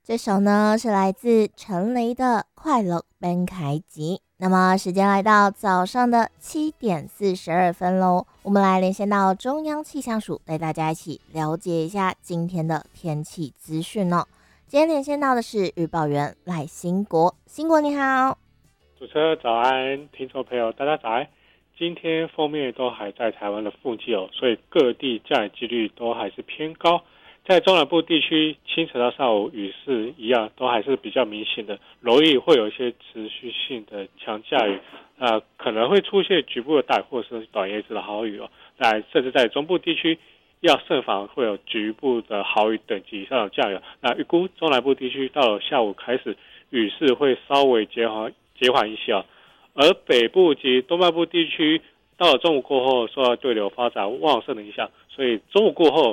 这首呢是来自陈雷的《快乐奔凯吉》。那么时间来到早上的7:42喽，我们来连线到中央气象署，带大家一起了解一下今天的天气资讯哦。今天连线到的是预报员赖兴国，兴国你好。 主持人早安，听众朋友大家早安。今天锋面都还在台湾的附近哦，所以各地降雨几率都还是偏高。在中南部地区，清晨到上午雨势一样，都还是比较明显的，容易会有一些持续性的强降雨，可能会出现局部的大雨或是短叶子的豪雨哦。甚至在中部地区，要慎防会有局部的豪雨等级以上的降雨。那预估中南部地区到了下午开始，雨势会稍微减缓一些哦。而北部及东半部地区到了中午过后，受到对流发展旺盛的影响，所以中午过后